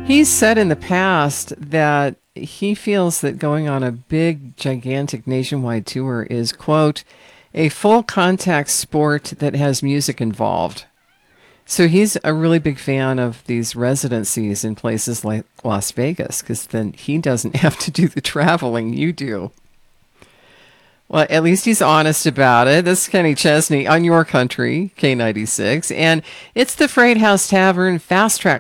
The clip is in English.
He's said in the past that he feels that going on a big, gigantic nationwide tour is, quote, a full contact sport that has music involved. So he's a really big fan of these residencies in places like Las Vegas because then he doesn't have to do the traveling you do. Well, at least he's honest about it. This is Kenny Chesney on your country, K96. And it's the Freight House Tavern Fast Track